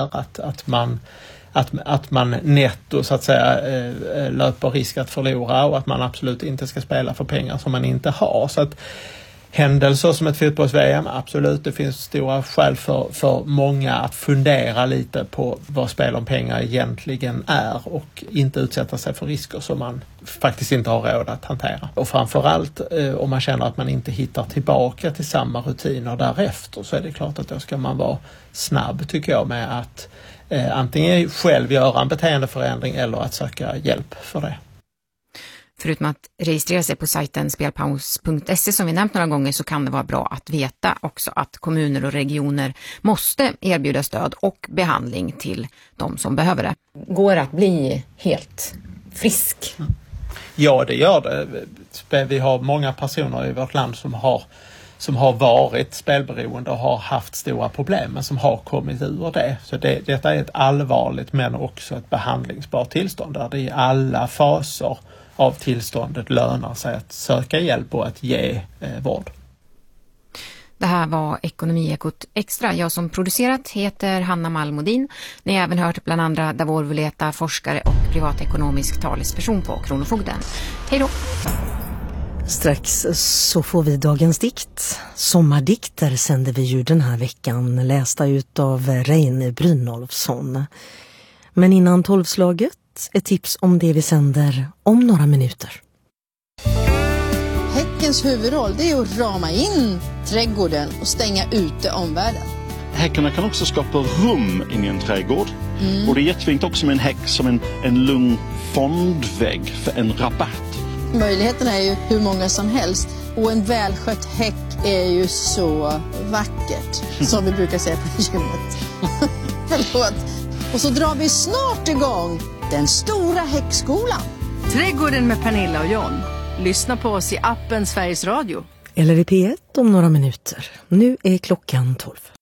innebär att man netto så att säga löper risk att förlora och att man absolut inte ska spela för pengar som man inte har. Så att händelser som ett fotbolls-VM, absolut, det finns stora skäl för många att fundera lite på vad spel om pengar egentligen är och inte utsätta sig för risker som man faktiskt inte har råd att hantera. Och framförallt om man känner att man inte hittar tillbaka till samma rutiner därefter, så är det klart att då ska man vara snabb, tycker jag, med att antingen själv göra en beteendeförändring eller att söka hjälp för det. Förutom att registrera sig på sajten spelpaus.se som vi nämnt några gånger, så kan det vara bra att veta också att kommuner och regioner måste erbjuda stöd och behandling till de som behöver det. Går att bli helt frisk? Ja, det gör det. Vi har många personer i vårt land som har varit spelberoende och har haft stora problem, men som har kommit ur det. Så detta är ett allvarligt men också ett behandlingsbart tillstånd där det i alla faser av tillståndet lönar sig att söka hjälp och att ge vård. Det här var Ekonomiekot Extra. Jag som producerat heter Hanna Malmodin. Ni har även hört bland andra Davor Vuleta, forskare och privatekonomisk talesperson på Kronofogden. Hej då! Strax så får vi dagens dikt. Sommardikter sänder vi ju den här veckan, lästa ut av Reine Brynolfsson. Men innan 12-slaget, ett tips om det vi sänder om några minuter. Häckens huvudroll, det är att rama in trädgården och stänga ute omvärlden. Häckarna kan också skapa rum in i en trädgård. Och det är jättefint också med en häck som en lugn fondvägg för en rabatt. Möjligheterna är ju hur många som helst. Och en välskött häck är ju så vackert, som vi brukar säga på gymmet. Förlåt. Och så drar vi snart igång den stora häckskolan. Trädgården med Pernilla och John. Lyssna på oss i appen Sveriges Radio. Eller i P1 om några minuter. Nu är klockan 12.